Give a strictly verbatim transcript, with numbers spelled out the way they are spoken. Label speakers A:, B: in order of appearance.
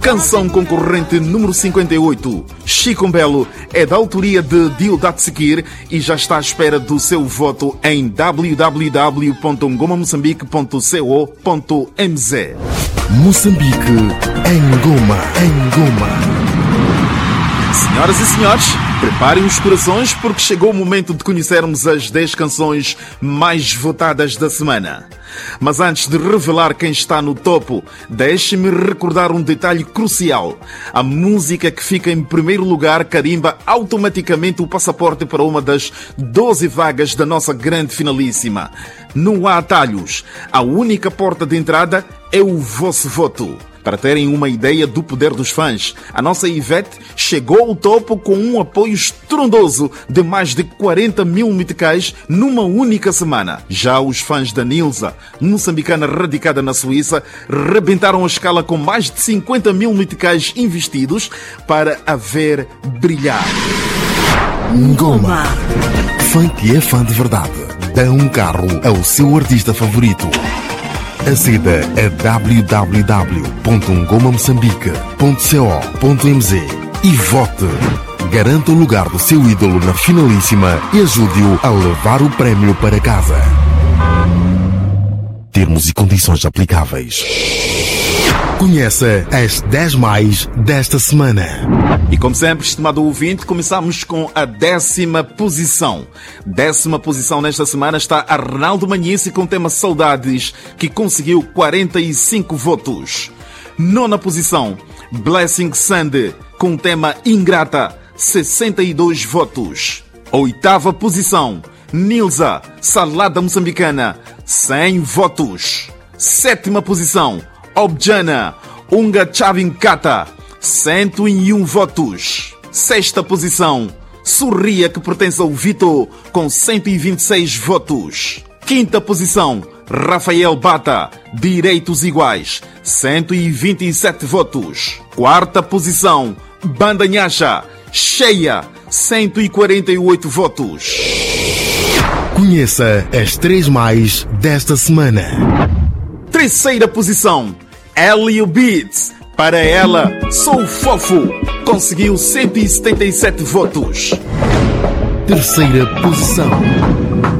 A: Canção concorrente número cinquenta e oito, Chico Belo, é da autoria de Deodato Sekir e já está à espera do seu voto em w w w ponto ngoma moçambique ponto co ponto m z.
B: Moçambique em Goma, em Goma.
A: Senhoras e senhores, preparem os corações porque chegou o momento de conhecermos as dez canções mais votadas da semana. Mas antes de revelar quem está no topo, deixe-me recordar um detalhe crucial. A música que fica em primeiro lugar carimba automaticamente o passaporte para uma das doze vagas da nossa grande finalíssima. Não há atalhos. A única porta de entrada é o vosso voto. Para terem uma ideia do poder dos fãs, a nossa Ivete chegou ao topo com um apoio estrondoso de mais de quarenta mil meticais numa única semana. Já os fãs da Nilza, moçambicana radicada na Suíça, rebentaram a escala com mais de cinquenta mil meticais investidos para a ver brilhar.
B: Ngoma. Fã que é fã de verdade. Dá um carro ao seu artista favorito. Aceda a w w w ponto ngoma moçambique ponto co ponto m z e vote. Garanta o lugar do seu ídolo na finalíssima e ajude-o a levar o prémio para casa. Termos e condições aplicáveis. Conheça as dez mais desta semana.
A: E como sempre, estimado ouvinte, começamos com a décima posição. Décima posição nesta semana está Arnaldo Manhice com o tema Saudades, que conseguiu quarenta e cinco votos. Nona posição, Blessing Sandy com o tema Ingrata, sessenta e dois votos. Oitava posição, Nilza, Salada Moçambicana, cem votos. Sétima posição, Objana, Unga Chavinkata, cento e um votos. Sexta posição, Sorria, que pertence ao Vitor, com cento e vinte e seis votos. Quinta posição, Rafael Bata, Direitos Iguais, cento e vinte e sete votos. Quarta posição, Banda Nhaxa, Cheia, cento e quarenta e oito votos.
B: Conheça as três mais desta semana.
A: Terceira posição, Elio Beats, Para Ela Sou Fofo, conseguiu cento e setenta e sete votos.
B: Terceira posição.